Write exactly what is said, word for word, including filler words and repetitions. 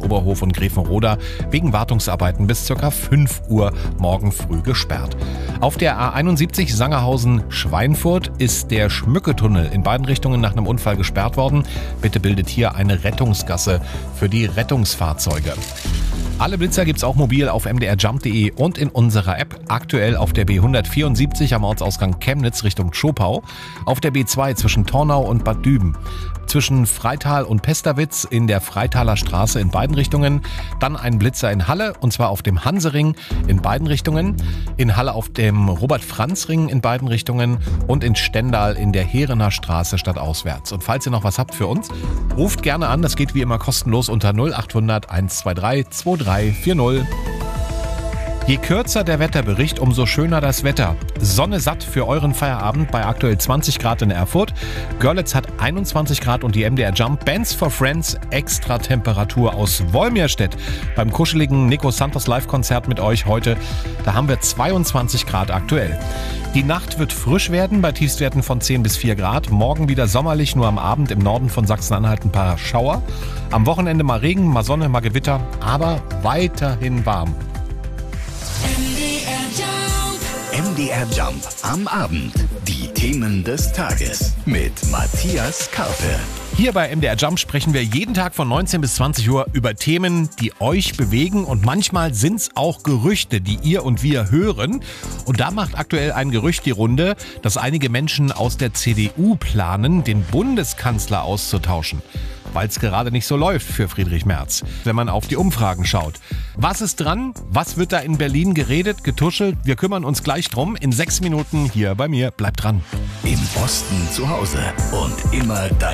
Oberhof und Grevenroda wegen Wartungsarbeiten bis ca. fünf Uhr morgen früh gesperrt. Auf der A einundsiebzig Sangerhausen-Schweinfurt ist der Schmücketunnel in beiden Richtungen nach einem Unfall gesperrt worden. Bitte bildet hier eine Rettungsgasse für die Rettungsfahrzeuge. Alle Blitzer gibt's auch mobil auf m d r jump punkt d e und in unserer App. Aktuell auf der B hundertvierundsiebzig am Ortsausgang Chemnitz Richtung Zschopau, auf der B zwei zwischen Tornau und Bad Düben, zwischen Freital und Pesterwitz in der Freitaler Straße in beiden Richtungen, dann ein Blitzer in Halle und zwar auf dem Hansering in beiden Richtungen, in Halle auf dem Robert-Franz-Ring in beiden Richtungen und in Stendal in der Heerener Straße stadtauswärts. Und falls ihr noch was habt für uns, ruft gerne an, das geht wie immer kostenlos unter null acht hundert eins zwei drei zwei drei vier null. Je kürzer der Wetterbericht, umso schöner das Wetter. Sonne satt für euren Feierabend bei aktuell zwanzig Grad in Erfurt. Görlitz hat einundzwanzig Grad und die M D R Jump Bands for Friends extra Temperatur aus Wolmirstedt. Beim kuscheligen Nico Santos Live-Konzert mit euch heute, da haben wir zweiundzwanzig Grad aktuell. Die Nacht wird frisch werden bei Tiefstwerten von zehn bis vier Grad. Morgen wieder sommerlich, nur am Abend im Norden von Sachsen-Anhalt ein paar Schauer. Am Wochenende mal Regen, mal Sonne, mal Gewitter, aber weiterhin warm. M D R Jump am Abend. Die Themen des Tages mit Matthias Karpe. Hier bei M D R Jump sprechen wir jeden Tag von neunzehn bis zwanzig Uhr über Themen, die euch bewegen. Und manchmal sind es auch Gerüchte, die ihr und wir hören. Und da macht aktuell ein Gerücht die Runde, dass einige Menschen aus der C D U planen, den Bundeskanzler auszutauschen, weil es gerade nicht so läuft für Friedrich Merz, wenn man auf die Umfragen schaut. Was ist dran? Was wird da in Berlin geredet, getuschelt? Wir kümmern uns gleich drum in sechs Minuten hier bei mir. Bleibt dran. Im Osten zu Hause und immer dein